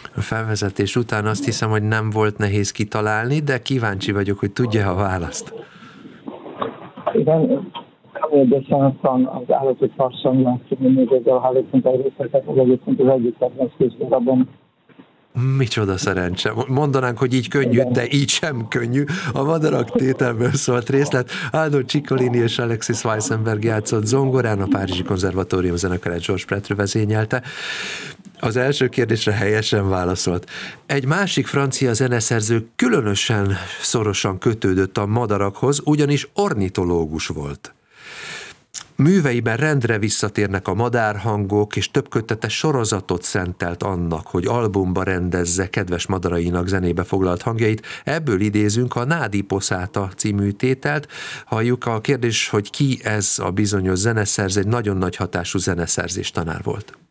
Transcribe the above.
A felvezetés után azt hiszem, hogy nem volt nehéz kitalálni, de kíváncsi vagyok, hogy tudja a választ. Igen, Camille de Saint-Saëns az Állatok farsangjának című művészet, a hálószint egy részletet, az egyébként az egyik kedvenc kisdarabom. Micsoda szerencse. Mondanánk, hogy így könnyű, de így sem könnyű. A Madarak tételből szólt részlet. Aldo Ciccolini és Alexis Weissenberg játszott zongorán, a Párizsi Konzervatórium zenekarát Georges Pretre vezényelte. Az első kérdésre helyesen válaszolt. Egy másik francia zeneszerző különösen szorosan kötődött a madarakhoz, ugyanis ornitológus volt. Műveiben rendre visszatérnek a madárhangok, és több kötetes sorozatot szentelt annak, hogy albumba rendezze kedves madarainak zenébe foglalt hangjait. Ebből idézünk a Nádi Poszáta című tételt. Halljuk a kérdés, hogy ki ez a bizonyos zeneszerző, egy nagyon nagy hatású zeneszerzés tanár volt.